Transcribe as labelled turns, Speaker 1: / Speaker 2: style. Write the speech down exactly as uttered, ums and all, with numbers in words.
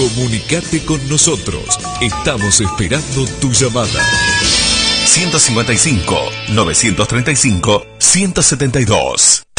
Speaker 1: Comunicate con nosotros. Estamos esperando tu llamada.
Speaker 2: ciento cincuenta y cinco, novecientos treinta y cinco, ciento setenta y dos.